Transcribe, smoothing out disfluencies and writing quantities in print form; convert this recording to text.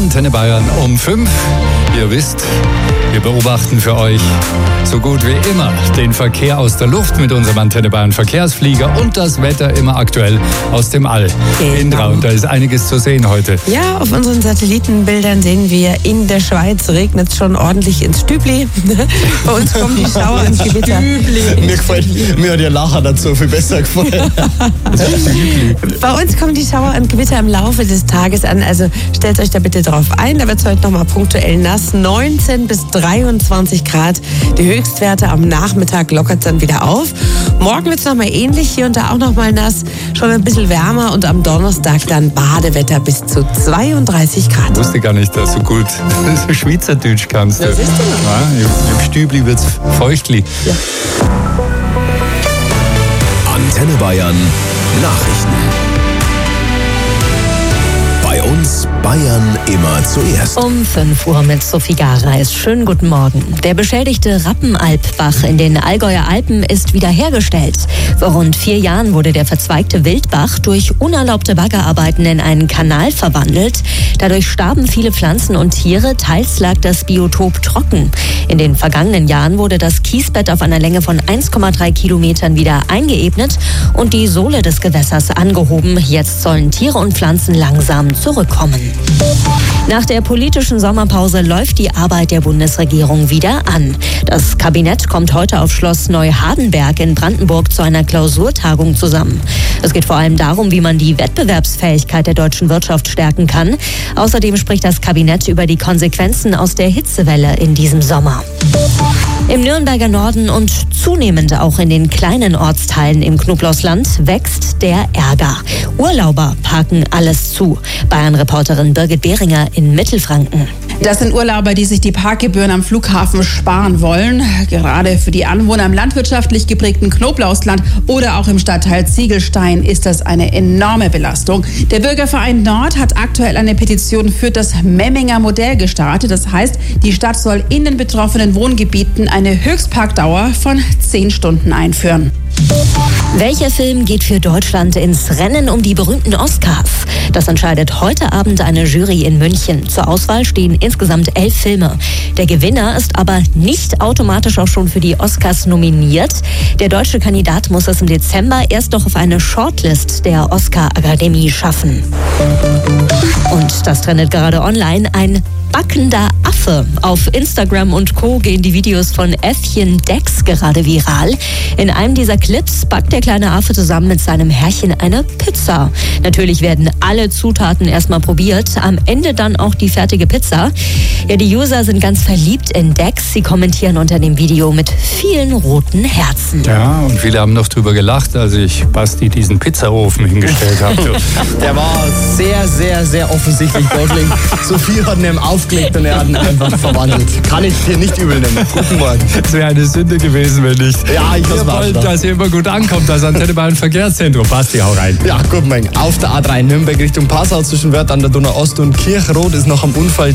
Antenne Bayern um 5. Ihr wisst, wir beobachten für euch so gut wie immer den Verkehr aus der Luft mit unserem Antenne Bayern Verkehrsflieger und das Wetter immer aktuell aus dem All. Indra, und da ist einiges zu sehen heute. Ja, auf unseren Satellitenbildern sehen wir, in der Schweiz regnet es schon ordentlich ins Stübli. Bei uns kommen die Schauer und Gewitter. Mir hat der Lacher dazu viel besser gefallen. Bei uns kommen die Schauer und Gewitter im Laufe des Tages an, also stellt euch da bitte drauf ein. Da wird es heute nochmal punktuell nass, 19 bis 23 Grad. Die Höchstwerte am Nachmittag lockert dann wieder auf. Morgen wird es nochmal ähnlich, hier und da auch nochmal nass, schon ein bisschen wärmer und am Donnerstag dann Badewetter bis zu 32 Grad. Ich wusste gar nicht, dass du gut Schweizerdeutsch kannst. Das ist ja, im Stübli wird es feuchtli. Ja. Antenne Bayern Nachrichten. Bei uns Bayern immer zuerst. Um 5 Uhr mit Sophie Gareis. Schönen guten Morgen. Der beschädigte Rappenalpbach in den Allgäuer Alpen ist wiederhergestellt. Vor rund 4 Jahren wurde der verzweigte Wildbach durch unerlaubte Baggerarbeiten in einen Kanal verwandelt. Dadurch starben viele Pflanzen und Tiere, teils lag das Biotop trocken. In den vergangenen Jahren wurde das Kiesbett auf einer Länge von 1,3 Kilometern wieder eingeebnet und die Sohle des Gewässers angehoben. Jetzt sollen Tiere und Pflanzen langsam zurückkommen. Nach der politischen Sommerpause läuft die Arbeit der Bundesregierung wieder an. Das Kabinett kommt heute auf Schloss Neuhardenberg in Brandenburg zu einer Klausurtagung zusammen. Es geht vor allem darum, wie man die Wettbewerbsfähigkeit der deutschen Wirtschaft stärken kann. Außerdem spricht das Kabinett über die Konsequenzen aus der Hitzewelle in diesem Sommer. Im Nürnberger Norden und zunehmend auch in den kleinen Ortsteilen im Knoblauchsland wächst der Ärger. Urlauber parken alles zu. Bayern-Reporterin Birgit Behringer in Mittelfranken. Das sind Urlauber, die sich die Parkgebühren am Flughafen sparen wollen. Gerade für die Anwohner im landwirtschaftlich geprägten Knoblauchsland oder auch im Stadtteil Ziegelstein ist das eine enorme Belastung. Der Bürgerverein Nord hat aktuell eine Petition für das Memminger Modell gestartet. Das heißt, die Stadt soll in den betroffenen Wohngebieten eine Höchstparkdauer von 10 Stunden einführen. Welcher Film geht für Deutschland ins Rennen um die berühmten Oscars? Das entscheidet heute Abend eine Jury in München. Zur Auswahl stehen insgesamt 11 Filme. Der Gewinner ist aber nicht automatisch auch schon für die Oscars nominiert. Der deutsche Kandidat muss es im Dezember erst noch auf eine Shortlist der Oscar-Akademie schaffen. Und das trendet gerade online, ein backender Affe. Auf Instagram und Co. gehen die Videos von Äffchen Dex gerade viral. In einem dieser Clips backt der kleine Affe zusammen mit seinem Herrchen eine Pizza. Natürlich werden alle Zutaten erstmal probiert, am Ende dann auch die fertige Pizza. Ja, die User sind ganz verliebt in Dex. Sie kommentieren unter dem Video mit vielen roten Herzen. Ja, und viele haben noch drüber gelacht, als ich Basti diesen Pizzaofen hingestellt habe. Der war sehr, sehr, sehr offensichtlich Bottling. Sophie hat ihn aufgelegt und er hat ihn einfach verwandelt. Kann ich dir nicht übel nehmen. Guten Morgen. Es wäre eine Sünde gewesen, wenn nicht. Ja, ich Wir wollen, dass ihr immer gut ankommt, das Antenne Bayern Verkehrszentrum. Basti, hau rein. Ja, guten Morgen. Auf der A3 Nürnberg Richtung Passau zwischen Wörth an der Donau Ost und Kirchroth ist noch am Unfall